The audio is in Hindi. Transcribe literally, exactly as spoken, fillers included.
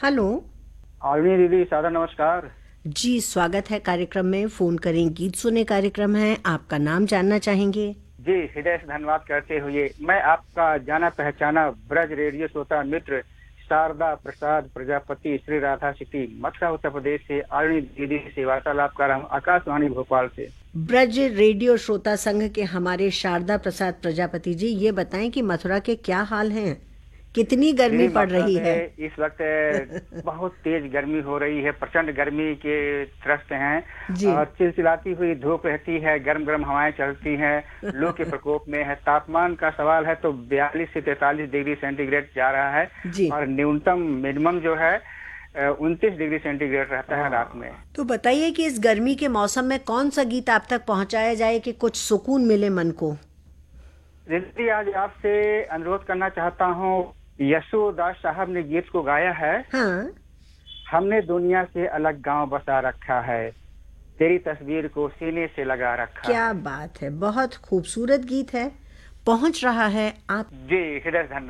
हेलो। आर्मी दीदी, सादा नमस्कार। जी, स्वागत है कार्यक्रम में। फोन करें गीत सुने कार्यक्रम है। आपका नाम जानना चाहेंगे? जी, हृदय से धन्यवाद करते हुए मैं आपका जाना पहचाना ब्रज रेडियो श्रोता मित्र शारदा प्रसाद प्रजापति श्री राधा सिटी मथुरा उत्तर प्रदेश से आर्मी दीदी से वार्तालाप कर रहा हूँ, आकाशवाणी भोपाल से। ब्रज रेडियो श्रोता संघ के हमारे शारदा प्रसाद प्रजापति जी, ये बताएं कि मथुरा के क्या हाल हैं? कितनी गर्मी दीदी, पड़ मथुरा रही है? में इस वक्त बहुत तेज गर्मी हो रही है, प्रचंड गर्मी के त्रस्त हैं जी। और चिलचिलाती हुई धूप रहती है, गर्म गर्म हवाएं चलती हैं, लू के प्रकोप में है। तापमान का सवाल है तो बयालीस से तैंतालीस डिग्री सेंटीग्रेड जा रहा है जी। और न्यूनतम मिनिमम जो है उनतीस डिग्री सेंटीग्रेड रहता है रात में। तो बताइए कि इस गर्मी के मौसम में कौन सा गीत आप तक पहुंचाया जाए कि कुछ सुकून मिले मन को? दीदी, आज आपसे अनुरोध करना चाहता हूँ, यशोदास साहब ने गीत को गाया है। हाँ। हमने दुनिया से अलग गांव बसा रखा है, तेरी तस्वीर को सीने से लगा रखा क्या है। बात है, बहुत खूबसूरत गीत है, पहुंच रहा है आप। जी, हृदय से धन्यवाद।